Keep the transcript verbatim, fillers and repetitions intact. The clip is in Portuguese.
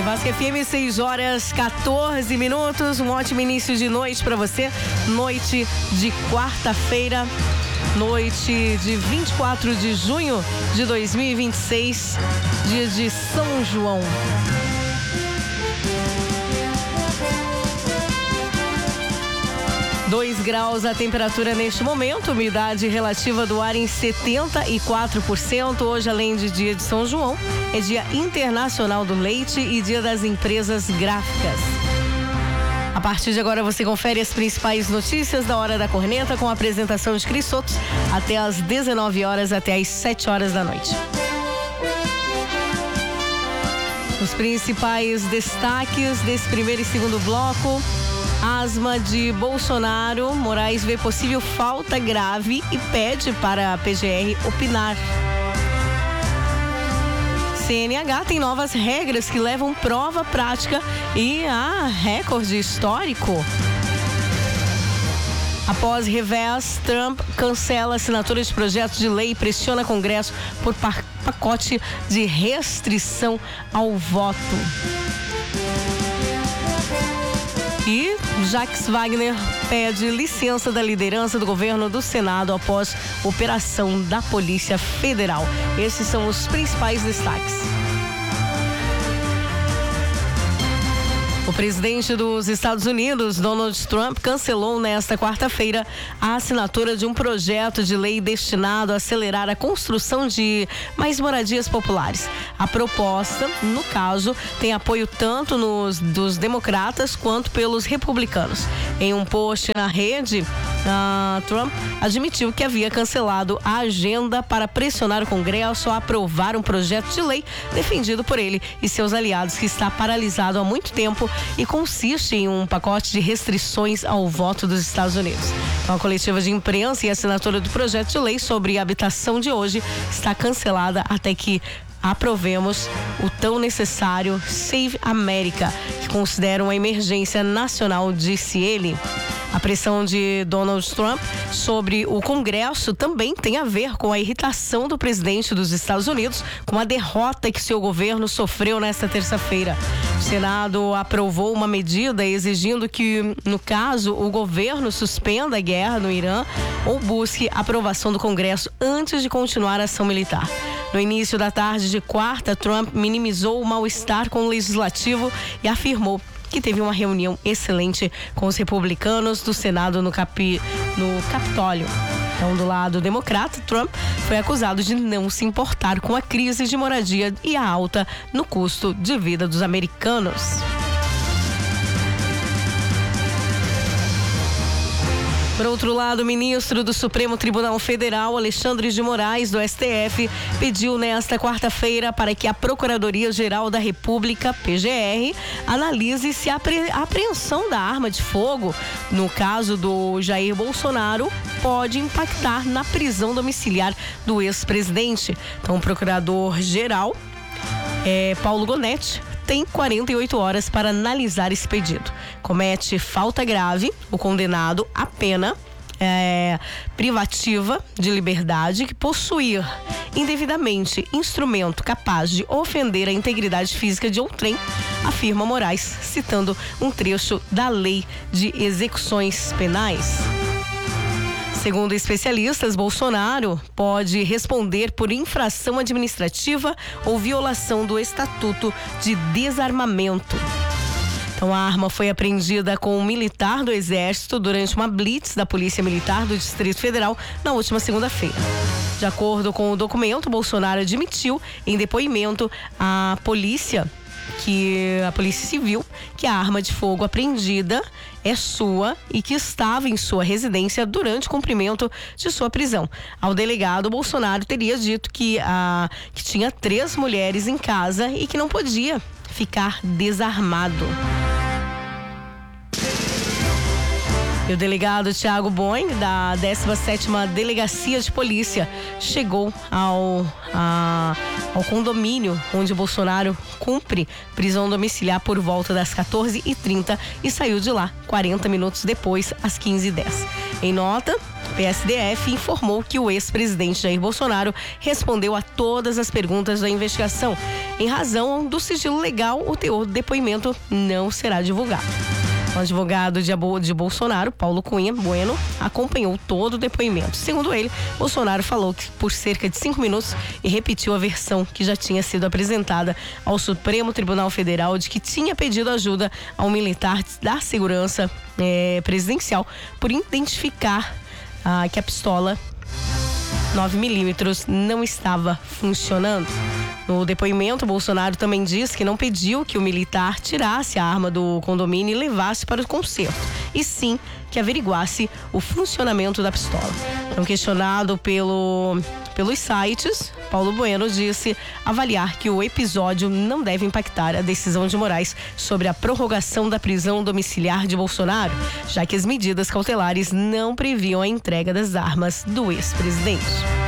Vasco F M, seis horas quatorze minutos. Um ótimo início de noite para você. Noite de quarta-feira, noite de vinte e quatro de junho de dois mil e vinte e seis, dia de São João. dois graus a temperatura neste momento, umidade relativa do ar em setenta e quatro por cento. Hoje, além de dia de São João, é dia internacional do leite e dia das empresas gráficas. A partir de agora você confere as principais notícias da Hora da Corneta com a apresentação de Cris Sotos até às dezenove horas, até às sete horas da noite. Os principais destaques desse primeiro e segundo bloco. Asma de Bolsonaro, Moraes vê possível falta grave e pede para a P G R opinar. C N H tem novas regras que levam prova prática e a recorde histórico. Após revés, Trump cancela a assinatura de projetos de lei e pressiona Congresso por pacote de restrição ao voto. E Jacques Wagner pede licença da liderança do governo do Senado após operação da Polícia Federal. Esses são os principais destaques. O presidente dos Estados Unidos, Donald Trump, cancelou nesta quarta-feira a assinatura de um projeto de lei destinado a acelerar a construção de mais moradias populares. A proposta, no caso, tem apoio tanto nos, dos democratas quanto pelos republicanos. Em um post na rede, Uh, Trump admitiu que havia cancelado a agenda para pressionar o Congresso a aprovar um projeto de lei defendido por ele e seus aliados, que está paralisado há muito tempo e consiste em um pacote de restrições ao voto dos Estados Unidos. Então, a coletiva de imprensa e a assinatura do projeto de lei sobre habitação de hoje está cancelada até que aprovemos o tão necessário Save America, que considera uma emergência nacional, disse ele. A pressão de Donald Trump sobre o Congresso também tem a ver com a irritação do presidente dos Estados Unidos com a derrota que seu governo sofreu nesta terça-feira. O Senado aprovou uma medida exigindo que, no caso, o governo suspenda a guerra no Irã ou busque aprovação do Congresso antes de continuar a ação militar. No início da tarde de quarta, Trump minimizou o mal-estar com o legislativo e afirmou que teve uma reunião excelente com os republicanos do Senado no, capi, no Capitólio. Então, do lado democrata, Trump foi acusado de não se importar com a crise de moradia e a alta no custo de vida dos americanos. Por outro lado, o ministro do Supremo Tribunal Federal, Alexandre de Moraes, do S T F, pediu nesta quarta-feira para que a Procuradoria-Geral da República, P G R, analise se a apreensão da arma de fogo, no caso do Jair Bolsonaro, pode impactar na prisão domiciliar do ex-presidente. Então, o procurador-geral, é, Paulo Gonetti, tem quarenta e oito horas para analisar esse pedido. Comete falta grave o condenado a pena é, privativa de liberdade que possuir indevidamente instrumento capaz de ofender a integridade física de outrem, afirma Moraes, citando um trecho da Lei de Execuções Penais. Segundo especialistas, Bolsonaro pode responder por infração administrativa ou violação do Estatuto de Desarmamento. Então, a arma foi apreendida com um militar do Exército durante uma blitz da Polícia Militar do Distrito Federal na última segunda-feira. De acordo com o documento, Bolsonaro admitiu em depoimento à polícia que a Polícia Civil que a arma de fogo apreendida é sua e que estava em sua residência durante o cumprimento de sua prisão. Ao delegado, Bolsonaro teria dito que, a, que tinha três mulheres em casa e que não podia ficar desarmado. E o delegado Tiago Boing, da décima sétima Delegacia de Polícia, chegou ao, a, ao condomínio onde Bolsonaro cumpre prisão domiciliar por volta das quatorze e trinta e saiu de lá quarenta minutos depois, às quinze e dez. Em nota, o P S D F informou que o ex-presidente Jair Bolsonaro respondeu a todas as perguntas da investigação. Em razão do sigilo legal, o teor do depoimento não será divulgado. O advogado de Bolsonaro, Paulo Cunha Bueno, acompanhou todo o depoimento. Segundo ele, Bolsonaro falou que por cerca de cinco minutos e repetiu a versão que já tinha sido apresentada ao Supremo Tribunal Federal de que tinha pedido ajuda ao militar da segurança eh, presidencial por identificar ah, que a pistola nove milímetros não estava funcionando. No depoimento, Bolsonaro também disse que não pediu que o militar tirasse a arma do condomínio e levasse para o concerto, e sim que averiguasse o funcionamento da pistola. Então, questionado pelo, pelos sites, Paulo Bueno disse avaliar que o episódio não deve impactar a decisão de Moraes sobre a prorrogação da prisão domiciliar de Bolsonaro, já que as medidas cautelares não previam a entrega das armas do ex-presidente.